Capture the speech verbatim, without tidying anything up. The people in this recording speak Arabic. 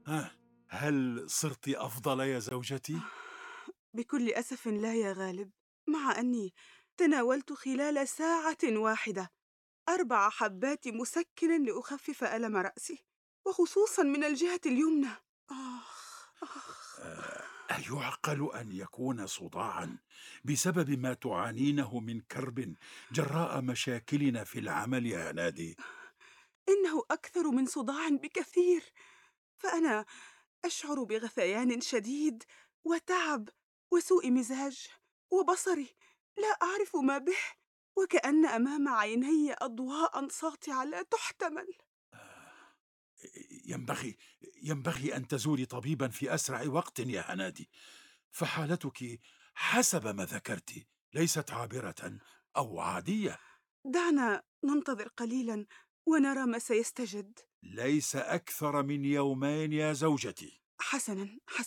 ها، هل صرت أفضل يا زوجتي؟ بكل أسف لا يا غالب، مع أني تناولت خلال ساعة واحدة أربع حبات مسكن لأخفف ألم رأسي، وخصوصا من الجهة اليمنى. آخ آخ. آه، أيعقل أن يكون صداعا بسبب ما تعانينه من كرب جراء مشاكلنا في العمل يا نادي؟ إنه أكثر من صداع بكثير، فأنا أشعر بغثيان شديد وتعب وسوء مزاج، وبصري لا أعرف ما به، وكأن أمام عيني أضواء ساطعة لا تحتمل. ينبغي ينبغي أن تزوري طبيبا في أسرع وقت يا هنادي، فحالتك حسب ما ذكرت ليست عابرة أو عادية. دعنا ننتظر قليلا ونرى ما سيستجد. ليس أكثر من يومين يا زوجتي. حسنا حسنا.